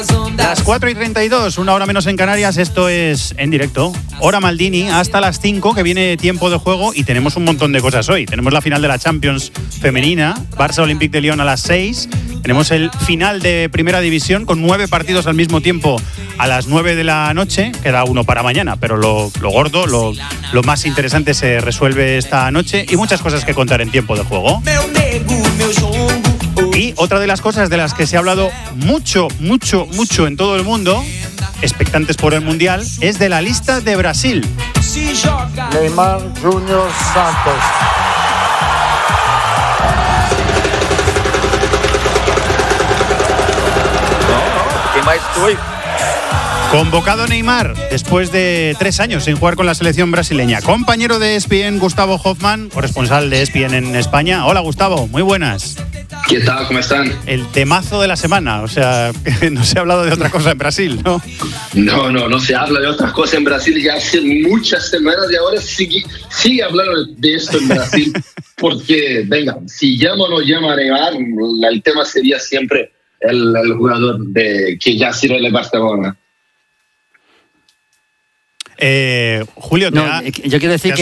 Las 4:32, una hora menos en Canarias, esto es En Directo. Hora Maldini, hasta las 5, que viene tiempo de juego y tenemos un montón de cosas hoy. Tenemos la final de la Champions femenina, Barça Olympique de Lyon a las 6. Tenemos el final de Primera División con 9 partidos al mismo tiempo a las 9 de la noche. Queda uno para mañana, pero lo gordo, lo más interesante se resuelve esta noche y muchas cosas que contar en tiempo de juego. Y otra de las cosas de las que se ha hablado mucho en todo el mundo, expectantes por el Mundial, es de la lista de Brasil. Neymar Júnior Santos. ¿Qué más estoy? Convocado Neymar después de 3 años sin jugar con la selección brasileña. Compañero de ESPN, Gustavo Hoffman, corresponsal de ESPN en España. Hola, Gustavo, muy buenas. ¿Qué tal? ¿Cómo están? El temazo de la semana, o sea, no se ha hablado de otra cosa en Brasil, ¿no? No se habla de otras cosas en Brasil ya hace muchas semanas y ahora sigue hablando de esto en Brasil porque, venga, si llama o no llama a Neymar, el tema sería siempre el jugador que ya sirve de Barcelona. Julio, yo quiero decir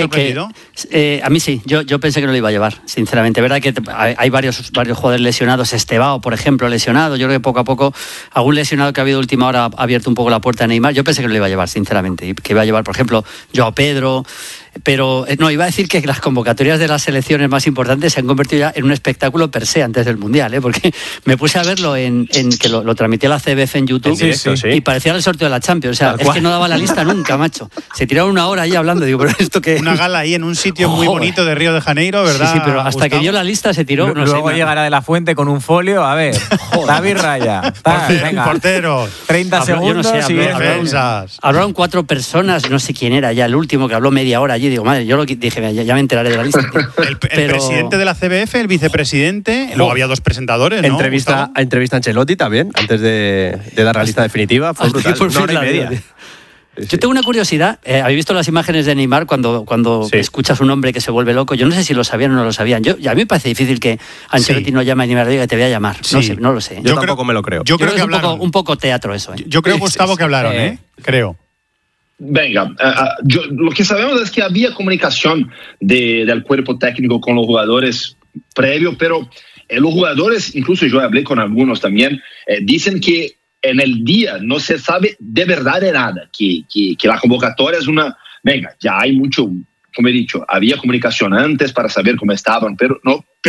que a mí sí, yo pensé que no lo iba a llevar, sinceramente. Verdad que hay varios jugadores lesionados, Estevao, por ejemplo, lesionado. Yo creo que poco a poco algún lesionado que ha habido última hora ha abierto un poco la puerta a Neymar. Yo pensé que no lo iba a llevar, sinceramente, y que iba a llevar, por ejemplo, Joao Pedro. Pero no, iba a decir que las convocatorias de las selecciones más importantes se han convertido ya en un espectáculo per se antes del Mundial, porque me puse a verlo en que lo transmitía la CBF en YouTube, y parecía el sorteo de la Champions. O sea, es que no daba la lista nunca, macho. Se tiraron una hora ahí hablando, digo, pero esto que... Una gala ahí en un sitio muy bonito de Río de Janeiro, ¿verdad? Sí, pero hasta Gustavo, que vio la lista se tiró. Luego llegará de la Fuente con un folio, a ver, David Raya. Venga. Portero. 30 segundos. Yo no sé, hablaron 4 personas, no sé quién era ya el último que habló media hora allí. Digo, madre, yo lo dije, ya me enteraré de la lista. El presidente de la CBF, el vicepresidente, luego había 2 presentadores, ¿no? Entrevista a Ancelotti también, antes de dar la lista definitiva. Fue brutal, una hora y media. Yo tengo una curiosidad. ¿Habéis visto las imágenes de Neymar cuando escuchas un hombre que se vuelve loco? Yo no sé si lo sabían o no lo sabían. A mí me parece difícil que Ancelotti no llame a Neymar y diga que te voy a llamar. No lo sé. Yo tampoco me lo creo. Yo creo que es un poco teatro eso. Yo creo, Gustavo, que hablaron, creo. Venga, lo que sabemos es que había comunicación del cuerpo técnico con los jugadores previo, pero los jugadores, incluso yo hablé con algunos también, dicen que en el día no se sabe de verdad de nada, que la convocatoria es una... Venga, ya hay mucho, como he dicho, había comunicación antes para saber cómo estaban, pero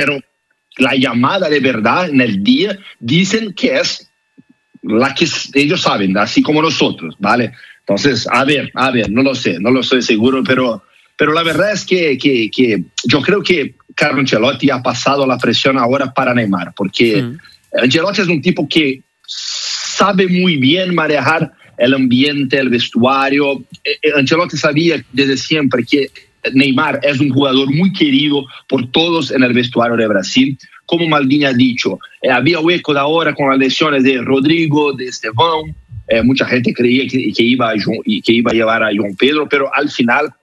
la llamada de verdad en el día dicen que es la que ellos saben, así como nosotros, ¿vale? Entonces, a ver, no lo sé, no lo estoy seguro, pero la verdad es que yo creo que Carlo Ancelotti ha pasado la presión ahora para Neymar, porque Ancelotti es un tipo que sabe muy bien manejar el ambiente, el vestuario. Ancelotti sabía desde siempre que Neymar es un jugador muy querido por todos en el vestuario de Brasil. Como Maldini ha dicho, había hueco de ahora con las lesiones de Rodrigo, de Estevão. Mucha gente creía que iba a llevar a João Pedro, pero al final